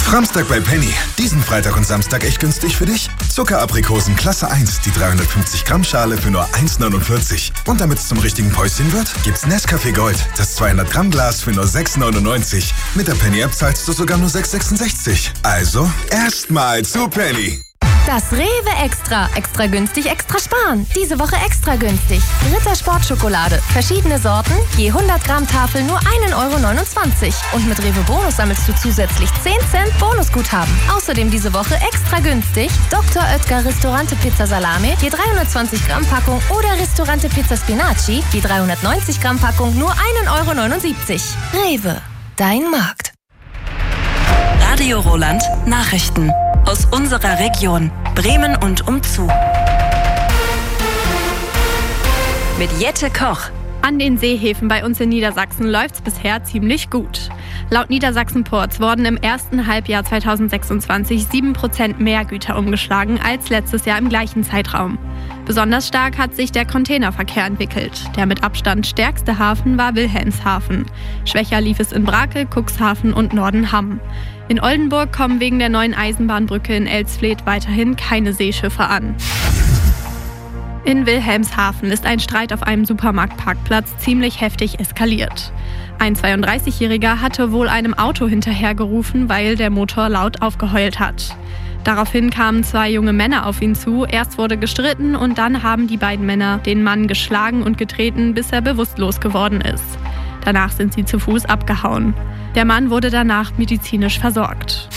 Samstag bei Penny. Diesen Freitag und Samstag echt günstig für dich. Zuckeraprikosen Klasse 1, die 350 Gramm Schale für nur 1,49. Und damit es zum richtigen Päuschen wird, gibt's Nescafé Gold, das 200 Gramm Glas für nur 6,99. Mit der Penny-App zahlst du sogar nur 6,66. Also, erstmal zu Penny. Das Rewe Extra. Extra günstig, extra sparen. Diese Woche extra günstig. Ritter Sportschokolade. Verschiedene Sorten. Je 100 Gramm Tafel nur 1,29 Euro. Und mit Rewe Bonus sammelst du zusätzlich 10 Cent Bonusguthaben. Außerdem diese Woche extra günstig. Dr. Oetker Ristorante Pizza Salame. Je 320 Gramm Packung. Oder Ristorante Pizza Spinaci. Je 390 Gramm Packung nur 1,79 Euro. Rewe. Dein Markt. Radio Roland Nachrichten aus unserer Region, Bremen und umzu. Mit Jette Koch. An den Seehäfen bei uns in Niedersachsen läuft's bisher ziemlich gut. Laut Niedersachsen-Ports wurden im ersten Halbjahr 2026 7% mehr Güter umgeschlagen als letztes Jahr im gleichen Zeitraum. Besonders stark hat sich der Containerverkehr entwickelt. Der mit Abstand stärkste Hafen war Wilhelmshaven. Schwächer lief es in Brakel, Cuxhaven und Nordenham. In Oldenburg kommen wegen der neuen Eisenbahnbrücke in Elsfleth weiterhin keine Seeschiffe an. In Wilhelmshaven ist ein Streit auf einem Supermarktparkplatz ziemlich heftig eskaliert. Ein 32-Jähriger hatte wohl einem Auto hinterhergerufen, weil der Motor laut aufgeheult hat. Daraufhin kamen 2 junge Männer auf ihn zu. Erst wurde gestritten und dann haben die beiden Männer den Mann geschlagen und getreten, bis er bewusstlos geworden ist. Danach sind sie zu Fuß abgehauen. Der Mann wurde danach medizinisch versorgt.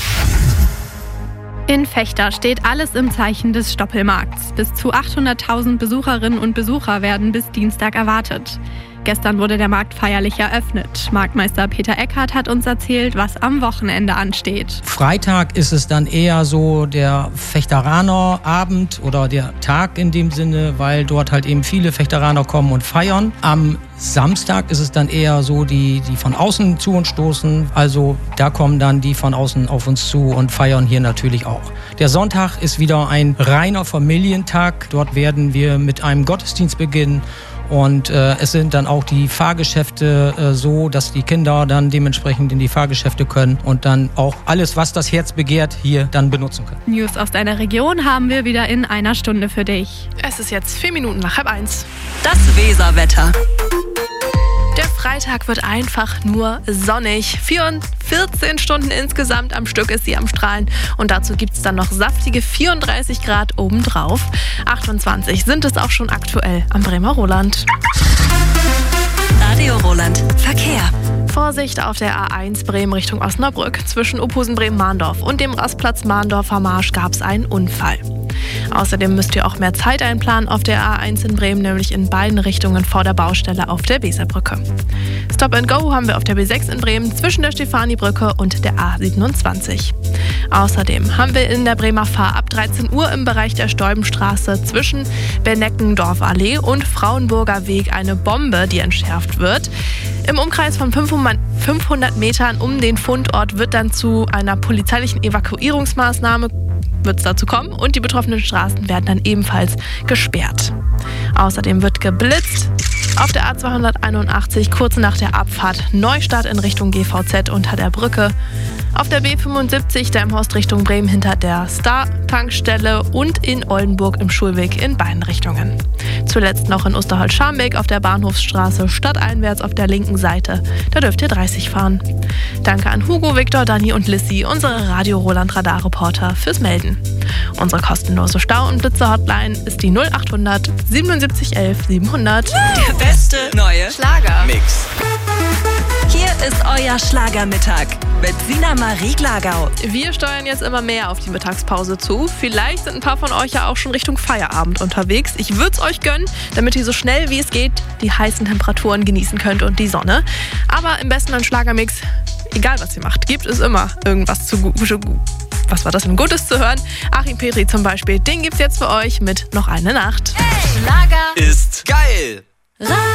In Vechta steht alles im Zeichen des Stoppelmarkts. Bis zu 800.000 Besucherinnen und Besucher werden bis Dienstag erwartet. Gestern wurde der Markt feierlich eröffnet. Marktmeister Peter Eckhardt hat uns erzählt, was am Wochenende ansteht. Freitag ist es dann eher so der Fechteraner-Abend oder der Tag in dem Sinne, weil dort halt eben viele Fechteraner kommen und feiern. Am Samstag ist es dann eher so, die von außen zu uns stoßen. Also da kommen dann die von außen auf uns zu und feiern hier natürlich auch. Der Sonntag ist wieder ein reiner Familientag. Dort werden wir mit einem Gottesdienst beginnen. Und es sind dann auch die Fahrgeschäfte so, dass die Kinder dann dementsprechend in die Fahrgeschäfte können und dann auch alles, was das Herz begehrt, hier dann benutzen können. News aus deiner Region haben wir wieder in einer Stunde für dich. Es ist jetzt 4 Minuten nach 12:30. Das Weserwetter. Der Freitag wird einfach nur sonnig. 14 Stunden insgesamt am Stück ist sie am Strahlen. Und dazu gibt es dann noch saftige 34 Grad obendrauf. 28 sind es auch schon aktuell am Bremer Roland. Radio Roland Verkehr. Vorsicht auf der A1 Bremen Richtung Osnabrück. Zwischen Ophusen-Bremen-Mahndorf und dem Rastplatz Mahndorfer Marsch gab es einen Unfall. Außerdem müsst ihr auch mehr Zeit einplanen auf der A1 in Bremen, nämlich in beiden Richtungen vor der Baustelle auf der Weserbrücke. Stop and Go haben wir auf der B6 in Bremen zwischen der Stefani-Brücke und der A27. Außerdem haben wir in der Bremer Fahr ab 13 Uhr im Bereich der Stäubenstraße zwischen Berneckendorf-Allee und Frauenburger Weg eine Bombe, die entschärft wird. Im Umkreis von 500 Metern um den Fundort wird dann zu einer polizeilichen Evakuierungsmaßnahme dazu kommen und die betroffenen Straßen werden dann ebenfalls gesperrt. Außerdem wird geblitzt auf der A281 kurz nach der Abfahrt Neustadt in Richtung GVZ unter der Brücke. Auf der B75 Delmhorst Richtung Bremen hinter der Star-Tankstelle und in Oldenburg im Schulweg in beiden Richtungen. Zuletzt noch in Osterholz-Scharmbeck auf der Bahnhofsstraße stadteinwärts auf der linken Seite. Da dürft ihr 30 fahren. Danke an Hugo, Viktor, Dani und Lissy, unsere Radio Roland Radarreporter, fürs Melden. Unsere kostenlose Stau- und Blitzer-Hotline ist die 0800 77 11 700. Der beste neue Schlager-Mix. Hier ist euer Schlagermittag mit Sina Marie Glagau. Wir steuern jetzt immer mehr auf die Mittagspause zu. Vielleicht sind ein paar von euch ja auch schon Richtung Feierabend unterwegs. Ich würde es euch gönnen, damit ihr so schnell wie es geht die heißen Temperaturen genießen könnt und die Sonne. Aber im besten ein Schlagermix, egal was ihr macht, gibt es immer irgendwas was war das denn Gutes zu hören? Achim Petri zum Beispiel, den gibt's jetzt für euch mit Noch eine Nacht. Hey, Schlager ist geil!